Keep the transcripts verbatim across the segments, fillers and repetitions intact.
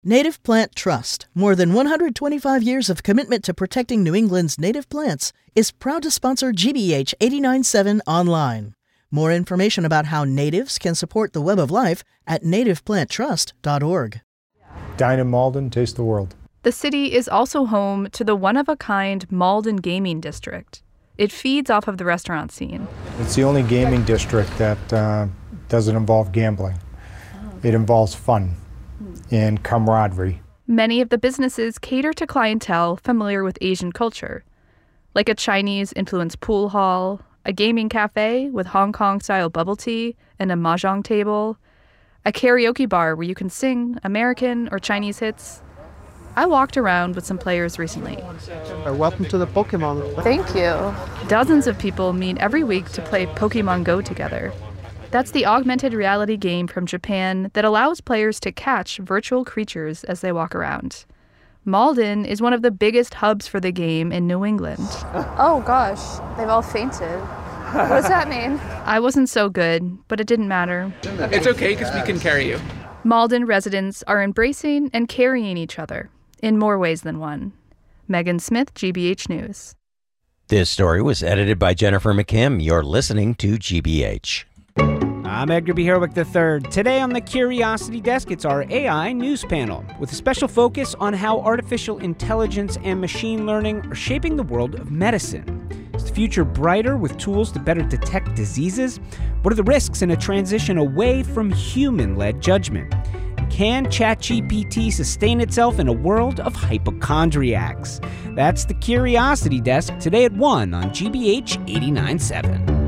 Native Plant Trust, more than one hundred twenty-five years of commitment to protecting New England's native plants, is proud to sponsor G B H eighty-nine point seven online. More information about how natives can support the web of life at native plant trust dot org. Dine in Malden, taste the world. The city is also home to the one-of-a-kind Malden Gaming District. It feeds off of the restaurant scene. It's the only gaming district that uh, doesn't involve gambling. It involves fun and camaraderie. Many of the businesses cater to clientele familiar with Asian culture, like a Chinese-influenced pool hall, a gaming cafe with Hong Kong-style bubble tea and a mahjong table, a karaoke bar where you can sing American or Chinese hits. I walked around with some players recently. Welcome to the Pokemon. Thank you. Dozens of people meet every week to play Pokemon Go together. That's the augmented reality game from Japan that allows players to catch virtual creatures as they walk around. Malden is one of the biggest hubs for the game in New England. Oh gosh, they've all fainted. What does that mean? I wasn't so good, but it didn't matter. It's okay because we can carry you. Malden residents are embracing and carrying each other in more ways than one. Megan Smith, G B H News. This story was edited by Jennifer McKim. You're listening to G B H. I'm Edgar B. Herwick the third. Today on the Curiosity Desk, it's our A I news panel, with a special focus on how artificial intelligence and machine learning are shaping the world of medicine. Is the future brighter with tools to better detect diseases? What are the risks in a transition away from human-led judgment? Can ChatGPT sustain itself in a world of hypochondriacs? That's the Curiosity Desk, today at one on G B H eighty-nine point seven.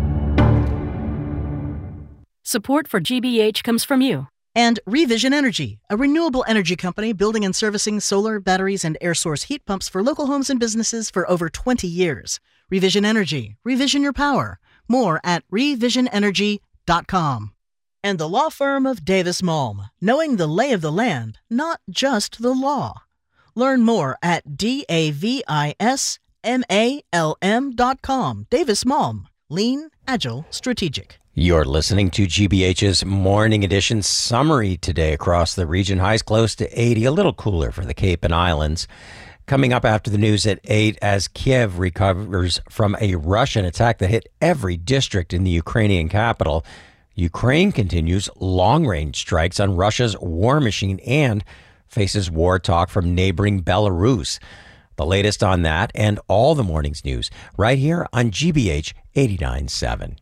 Support for G B H comes from you. And Revision Energy, a renewable energy company building and servicing solar, batteries, and air source heat pumps for local homes and businesses for over twenty years. Revision Energy. Revision your power. More at revision energy dot com. And the law firm of Davis Malm, knowing the lay of the land, not just the law. Learn more at D A V I S M A L M dot com. Davis Malm. Lean, agile, strategic. You're listening to G B H's Morning Edition summary today across the region. Highs close to eighty, a little cooler for the Cape and Islands. Coming up after the news at eight, as Kiev recovers from a Russian attack that hit every district in the Ukrainian capital, Ukraine continues long-range strikes on Russia's war machine and faces war talk from neighboring Belarus. The latest on that and all the morning's news right here on G B H eighty-nine point seven.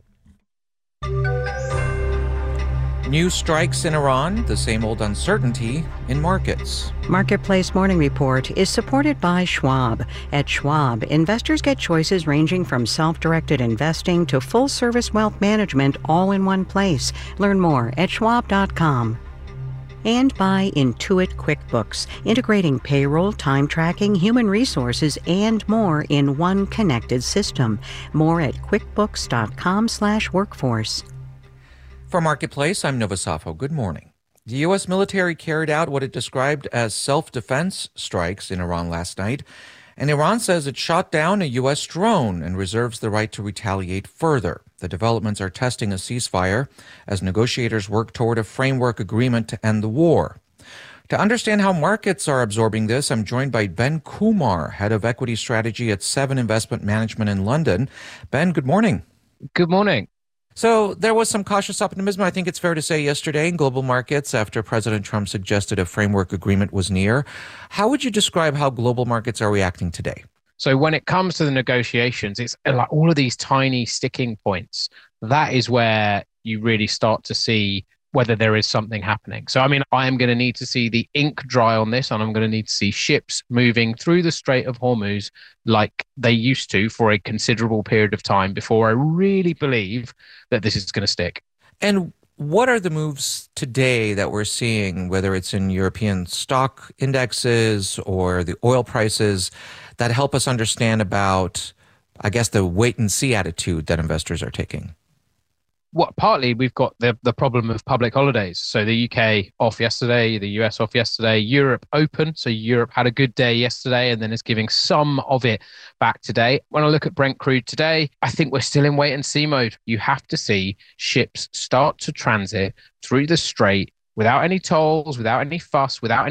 New strikes in Iran, the same old uncertainty in markets. Marketplace Morning Report is supported by Schwab. At Schwab, investors get choices ranging from self-directed investing to full-service wealth management all in one place. Learn more at schwab dot com. And by Intuit QuickBooks, integrating payroll, time tracking, human resources, and more in one connected system. More at quickbooks dot com slash workforce. For Marketplace, I'm Nova Safo. Good morning. The U S military carried out what it described as self-defense strikes in Iran last night, and Iran says it shot down a U S drone and reserves the right to retaliate further. The developments are testing a ceasefire as negotiators work toward a framework agreement to end the war. To understand how markets are absorbing this, I'm joined by Ben Kumar, head of equity strategy at Seven Investment Management in London. Ben, good morning. Good morning. So there was some cautious optimism, I think it's fair to say, yesterday in global markets after President Trump suggested a framework agreement was near. How would you describe how global markets are reacting today? So when it comes to the negotiations, it's like all of these tiny sticking points. That is where you really start to see whether there is something happening. So, I mean, I am going to need to see the ink dry on this, and I'm going to need to see ships moving through the Strait of Hormuz like they used to for a considerable period of time before I really believe that this is going to stick. And what are the moves today that we're seeing, whether it's in European stock indexes or the oil prices, that help us understand about, I guess, the wait-and-see attitude that investors are taking? Well, partly we've got the, the problem of public holidays. So the U K off yesterday, the U S off yesterday, Europe open. So Europe had a good day yesterday and then is giving some of it back today. When I look at Brent crude today, I think we're still in wait and see mode. You have to see ships start to transit through the strait without any tolls, without any fuss, without any